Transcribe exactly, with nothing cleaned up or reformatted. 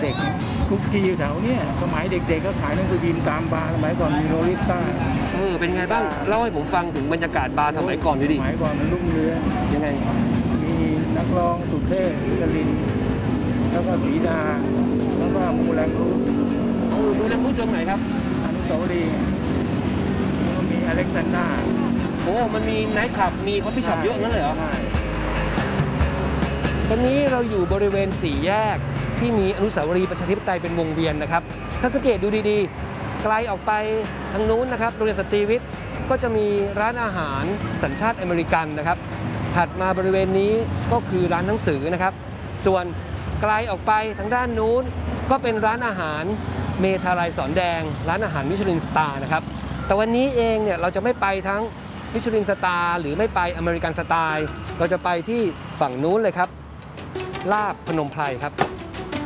ด็กคุกกี้อยู่แถวเนี้ยสมัยเด็กๆก็ขายหนังสือพิมพ์ตามบาร์สมัยก่อนมีโรลิต้าเออเป็นไงบ้างเล่าให้ผมฟังถึงบรรยากาศบาร์สมัยก่อนดูดิสมัยก่อนมันรุ่งเรืองยังไงมีนักร้องสุเทพกลินแล้วก็ศรีดาแล้วก็มูแลงคูเออมูแลงคูตรงไหนครับอนุสาวรีย์แล้วก็มีอเล็กซานดราโอ้มันมีไนท์คลับมีคอฟฟี่ช็อปเยอะงั้นเลยเหรอใช่ตอนนี้เราอยู่บริเวณสี่แยกที่มีอนุสาวรีย์ประชาธิปไตยเป็นวงเวียนนะครับถ้าสังเกตดูดีๆไกลออกไปทางนู้นนะครับโรงเรียนสตรีวิทย์ก็จะมีร้านอาหารสัญชาติอเมริกันนะครับถัดมาบริเวณนี้ก็คือร้านหนังสือนะครับส่วนไกลออกไปทางด้านนู้นก็เป็นร้านอาหารเมทาลัยสอนแดงร้านอาหารมิชลินสตาร์นะครับแต่วันนี้เองเนี่ยเราจะไม่ไปทั้งมิชลินสตาร์หรือไม่ไปอเมริกันสไตล์เราจะไปที่ฝั่งนู้นเลยครับลาบพนมไพรครับ